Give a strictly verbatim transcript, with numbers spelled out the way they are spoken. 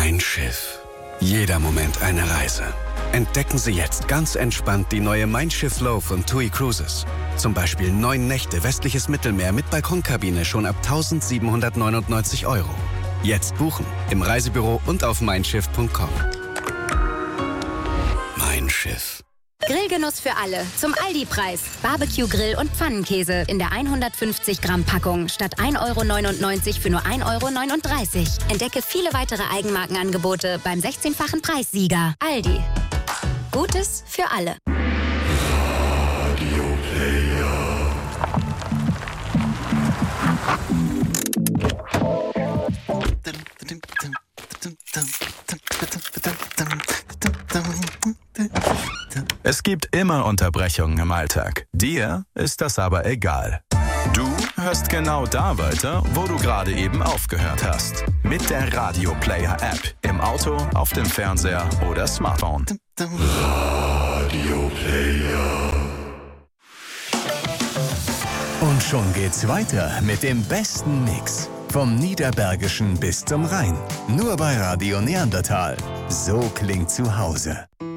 Mein Schiff. Jeder Moment eine Reise. Entdecken Sie jetzt ganz entspannt die neue Mein Schiff Flow von TUI Cruises. Zum Beispiel neun Nächte westliches Mittelmeer mit Balkonkabine schon ab eintausendsiebenhundertneunundneunzig Euro. Jetzt buchen im Reisebüro und auf mein schiff punkt com. Mein Schiff. Grillgenuss für alle. Zum Aldi-Preis. Barbecue-Grill und Pfannenkäse in der hundertfünfzig Gramm Packung statt ein Euro neunundneunzig für nur ein Euro neununddreißig. Entdecke viele weitere Eigenmarkenangebote beim sechzehnfachen Preissieger. Aldi. Gutes für alle. Radio Player. Es gibt immer Unterbrechungen im Alltag. Dir ist das aber egal. Du hörst genau da weiter, wo du gerade eben aufgehört hast. Mit der Radio Player App. Im Auto, auf dem Fernseher oder Smartphone. Radio Player. Und schon geht's weiter mit dem besten Mix. Vom Niederbergischen bis zum Rhein. Nur bei Radio Neandertal. So klingt zu Hause.